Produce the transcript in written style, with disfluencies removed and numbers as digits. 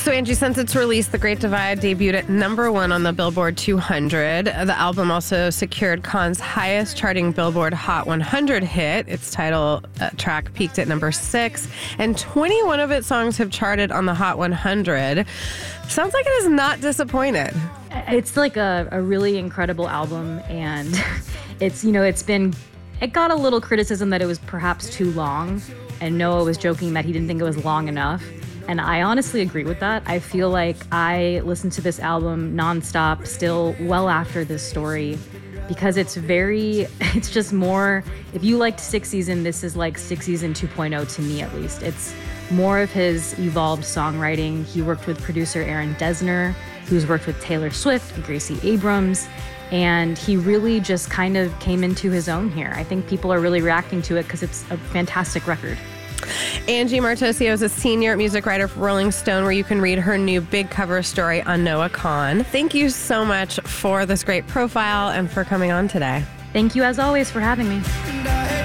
So, Angie, since its release, The Great Divide debuted at #1 on the Billboard 200. The album also secured Khan's highest charting Billboard Hot 100 hit. Its title track peaked at #6, and 21 of its songs have charted on the Hot 100. Sounds like it is not disappointed. It's like a really incredible album, and it got a little criticism that it was perhaps too long, and Noah was joking that he didn't think it was long enough. And I honestly agree with that. I feel like I listened to this album nonstop, still well after this story, because it's just more, if you liked Six Season, this is like Six Season 2.0 to me at least. It's more of his evolved songwriting. He worked with producer Aaron Dessner, who's worked with Taylor Swift and Gracie Abrams, and he really just kind of came into his own here. I think people are really reacting to it because it's a fantastic record. Angie Martocchio is a senior music writer for Rolling Stone, where you can read her new big cover story on Noah Khan. Thank you so much for this great profile and for coming on today. Thank you, as always, for having me.